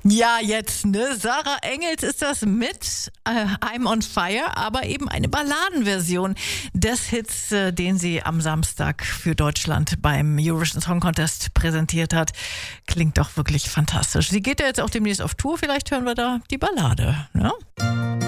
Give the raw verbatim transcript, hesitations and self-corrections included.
Ja, jetzt, ne? Sarah Engels ist das mit äh, I'm on Fire, aber eben eine Balladenversion des Hits, äh, den sie am Samstag für Deutschland beim Eurovision Song Contest präsentiert hat. Klingt doch wirklich fantastisch. Sie geht ja jetzt auch demnächst auf Tour, vielleicht hören wir da die Ballade, ne?